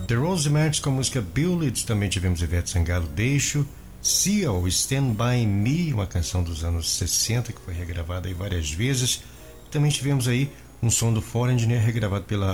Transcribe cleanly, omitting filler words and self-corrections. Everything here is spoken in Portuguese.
The Rosemary com a música Bullets, também tivemos Ivete Sangalo, Deixo, Seal, Stand By Me, uma canção dos anos 60 que foi regravada aí várias vezes. Também tivemos aí um som do Foreigner regravado pela